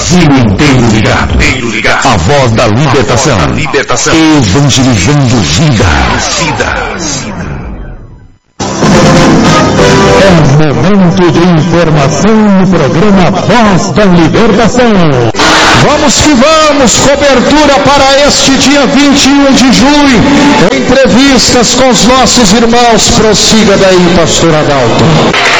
Brasil inteiro ligado. A voz da libertação. Evangelizando vidas. É momento de informação no programa Voz da Libertação. Vamos que vamos, cobertura para este dia 21 de julho. Entrevistas com os nossos irmãos. Prossiga daí, pastor Adalto.